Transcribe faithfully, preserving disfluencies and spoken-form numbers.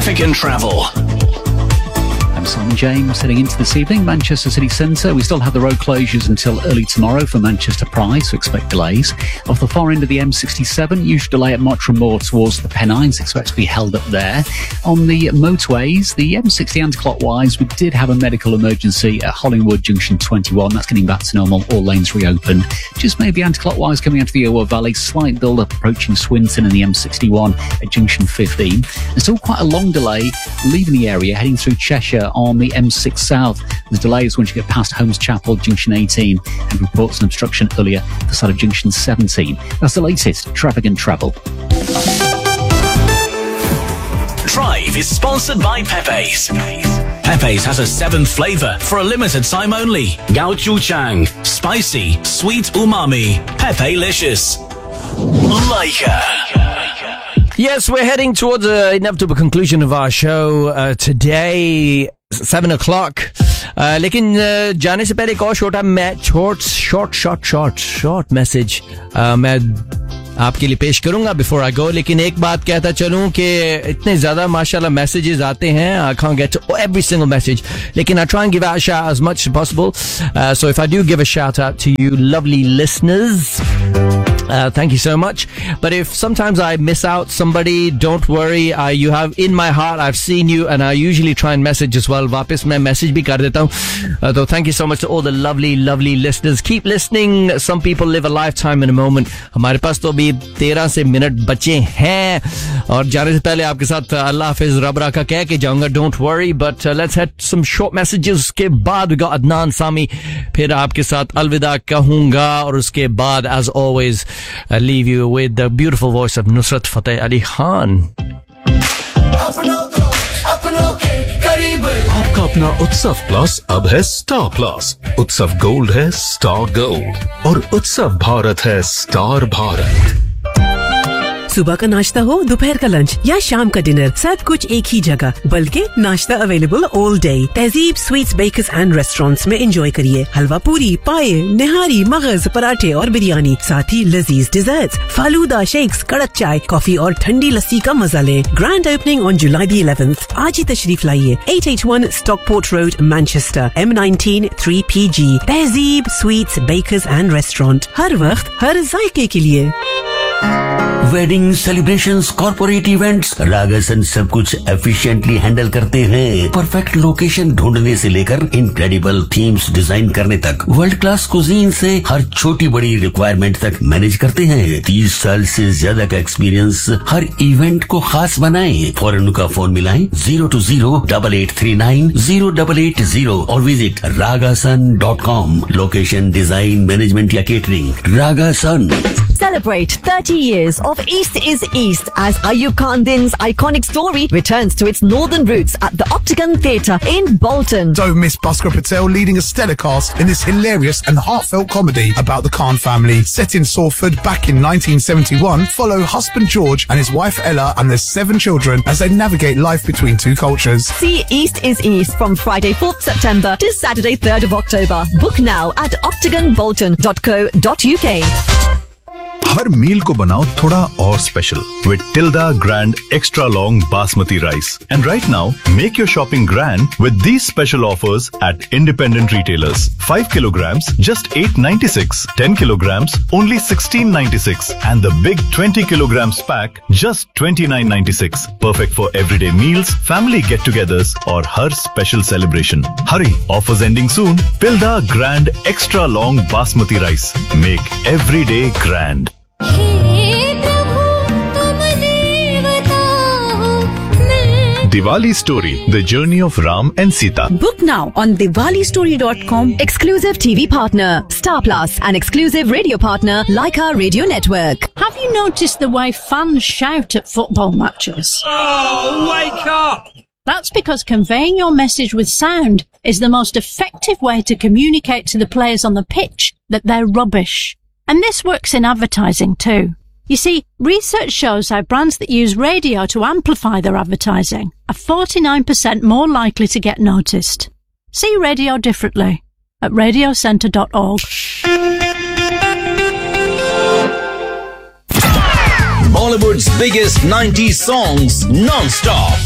Traffic and travel. I'm Simon James, heading into this evening, Manchester City Centre. We still have the road closures until early tomorrow for Manchester Pride, so expect delays. Off the far end of the M sixty-seven, usual delay at Mottram Moor towards the Pennines, expect to be held up there. On the motorways, the M sixty anti-clockwise, we did have a medical emergency at Hollingwood Junction twenty-one. That's getting back to normal, all lanes reopened. Just maybe anti-clockwise coming out of the Irwell Valley, slight build-up approaching Swinton and the M sixty-one at Junction fifteen. There's still quite a long delay leaving the area, heading through Cheshire on the M six South. There's delays once you get past Holmes Chapel, Junction eighteen, and reports an obstruction earlier at the side of Junction seventeen. That's the latest traffic and travel. Drive is sponsored by Pepe's. Pepe's has a seventh flavour for a limited time only. Gochujang, spicy, sweet umami. Pepe-licious. Leica. Yes, we're heading towards the inevitable conclusion of our show uh, today, seven o'clock. Uh, लेकिन uh, जाने से पहले एक और छोटा मैं short, short, short, short, short message uh, मैं आपके लिए पेश करूंगा before I go. लेकिन एक बात कहता चलूं कि इतने ज्यादा माशाल्लाह messages आते हैं. I can't get to every single message. लेकिन I try and give out a shout as much as possible. Uh, so if I do give a shout out to you lovely listeners, Uh, thank you so much. But if sometimes I miss out somebody, don't worry. I, you have in my heart, I've seen you, and I usually try and message as well. वापस मैं message भी कर देता हूँ. Uh, so thank you so much to all the lovely, lovely listeners. Keep listening. Some people live a lifetime in a moment. हमारे पास तो अभी तेरह से मिनट बचे हैं. और जाने से पहले आपके साथ अल्लाह हाफिज रब रखा कह के जाऊंगा. Don't worry. But uh, let's head some short messages. उसके बाद we got Adnan Sami. फिर आपके साथ अलविदा कहूंगा. और उसके बाद, as always, I leave you with the beautiful voice of Nusrat Fateh Ali Khan. आपका अपना उत्सव प्लस अब है स्टार प्लस. उत्सव गोल्ड है स्टार गोल्ड और उत्सव भारत है स्टार भारत. सुबह का नाश्ता हो, दोपहर का लंच या शाम का डिनर, सब कुछ एक ही जगह, बल्कि नाश्ता अवेलेबल ऑल डे. तहजीब स्वीट्स बेकर्स एंड रेस्टोरेंट्स में एंजॉय करिए हलवा पूरी, पाए, निहारी, मगज, पराठे और बिरयानी. साथ ही लजीज डिजर्ट्स, फालूदा, शेक्स, कड़क चाय, कॉफी और ठंडी लस्सी का मजा लें. Grand opening on July the eleventh. आज ही तशरीफ लाइए. eight eighty-one Stockport Road, Manchester, M nineteen three P G. तहजीब स्वीट्स बेकर्स एंड रेस्टोरेंट, हर वक्त हर जायके के लिए. वेडिंग, सेलिब्रेशंस, कॉर्पोरेट इवेंट्स, रागासन सब कुछ एफिशिएंटली हैंडल करते हैं. परफेक्ट लोकेशन ढूंढने से लेकर इनक्रेडिबल थीम्स डिजाइन करने तक, वर्ल्ड क्लास कुजीन से हर छोटी बड़ी रिक्वायरमेंट तक मैनेज करते हैं. तीस साल से ज्यादा का एक्सपीरियंस हर इवेंट को खास बनाए. फौरन उनका फोन मिलाएं zero to zero double eight three nine zero double eight zero और visit रागासन dot com. Location, design, management या catering, रागासन. Celebrate thirty years of East is East as Ayub Khan Din's iconic story returns to its northern roots at the Octagon Theatre in Bolton. Don't miss Bhaskar Patel leading a stellar cast in this hilarious and heartfelt comedy about the Khan family. Set in Salford back in nineteen seventy-one, follow husband George and his wife Ella and their seven children as they navigate life between two cultures. See East is East from Friday fourth September to Saturday third of October. Book now at octagon bolton dot co dot uk. हर मील को बनाओ थोड़ा और special with Tilda Grand Extra Long Basmati Rice. And right now, make your shopping grand with these special offers at independent retailers. five kilograms, just eight ninety-six. ten kilograms, only sixteen ninety-six. And the big twenty kilograms pack, just twenty-nine ninety-six. Perfect for everyday meals, family get-togethers, or her special celebration. Hurry, offers ending soon. Tilda Grand Extra Long Basmati Rice. Make every day grand. Diwali Story, the journey of Ram and Sita. Book now on diwali story dot com. Exclusive T V partner, Star Plus, and exclusive radio partner, Leica Radio Network. Have you noticed the way fans shout at football matches? Oh, wake up! That's because conveying your message with sound is the most effective way to communicate to the players on the pitch that they're rubbish. And this works in advertising too. You see, research shows how brands that use radio to amplify their advertising are forty-nine percent more likely to get noticed. See radio differently at radio centre dot org. Bollywood's biggest nineties songs non-stop.